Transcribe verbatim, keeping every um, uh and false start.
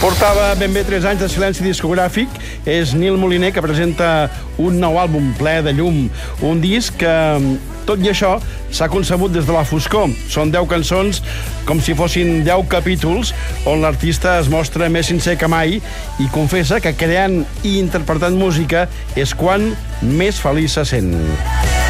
Portava ben bé tres anys de silenci discogràfic. És Nil Moliner, que presenta un nou àlbum ple de llum. Un disc que, tot i això, s'ha concebut des de la foscor. Són deu cançons com si fossin deu capítols on l'artista es mostra més sincer que mai i confessa que creant i interpretant música és quan més feliç se sent.